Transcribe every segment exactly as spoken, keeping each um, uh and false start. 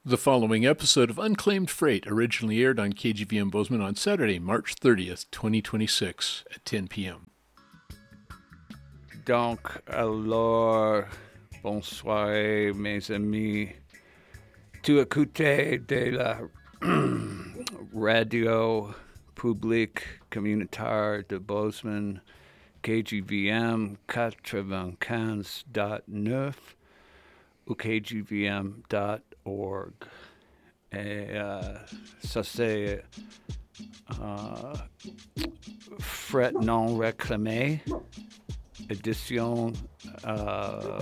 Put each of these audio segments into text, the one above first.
The following episode of Unclaimed Freight originally aired on K G V M Bozeman on Saturday, March thirtieth, twenty twenty-six at ten p.m. Donc, alors, bonsoir, mes amis. Tu écoutes de la radio publique communautaire de Bozeman, K G V M quatre-vingt-quinze point neuf ou K G V M dot org. Et euh, ça c'est euh, fret non réclamé, édition euh,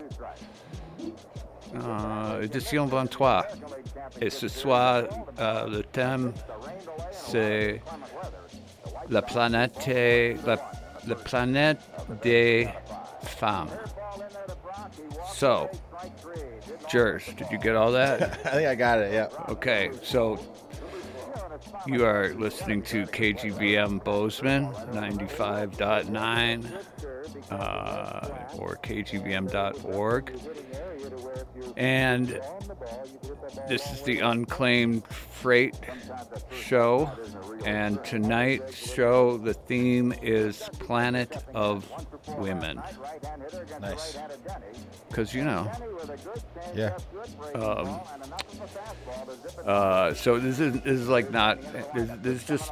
euh, édition vingt-trois. Et ce soir, euh, le thème c'est la planète, la, la planète des femmes. So, Jers, did you get all that? I think I got it, yeah. Okay, so you are listening to K G V M Bozeman ninety-five point nine uh, or K G V M dot org. And this is the Unclaimed Freight show. And tonight's show, the theme is Planet of Women. Nice. Because, you know. Yeah. Um, uh, so this is, this is like not, this, this is just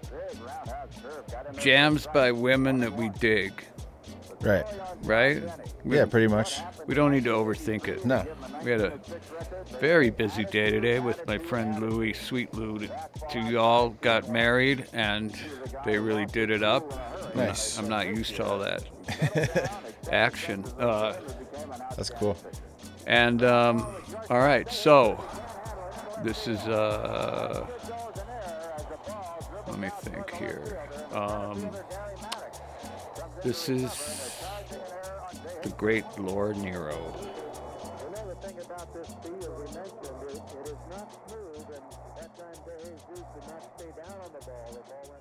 jams by women that we dig. Right. Right? We, Yeah, pretty much. We don't need to overthink it. No. We had a very busy day today with my friend Louie, Sweet Lou. The two all got married, and they really did it up. Nice. I'm not, I'm not used to all that action. Uh, That's cool. and, um, all right, so this is, uh, let me think here. Um, this is the great Lord Nero. It is not smooth, and at times Jesus did not stay down on the ball. The ball went